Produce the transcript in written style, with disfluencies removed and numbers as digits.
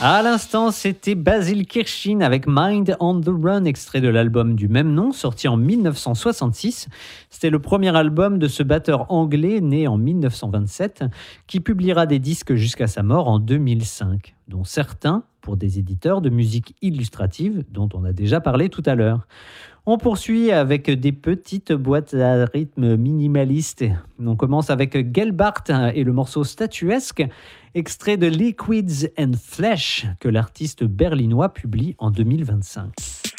À l'instant, c'était Basil Kirchin avec Mind on the Run, extrait de l'album du même nom, sorti en 1966. C'était le premier album de ce batteur anglais né en 1927, qui publiera des disques jusqu'à sa mort en 2005, dont certains pour des éditeurs de musique illustrative, dont on a déjà parlé tout à l'heure. On poursuit avec des petites boîtes à rythme minimalistes. On commence avec Gelbart et le morceau Statuesque, extrait de Liquids and Flesh que l'artiste berlinois publie en 2025.